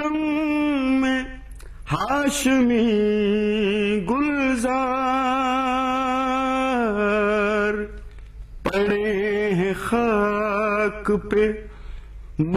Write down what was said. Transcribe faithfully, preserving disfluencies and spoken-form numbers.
कदम में हाशमी गुलजार, पड़े हैं खाक पे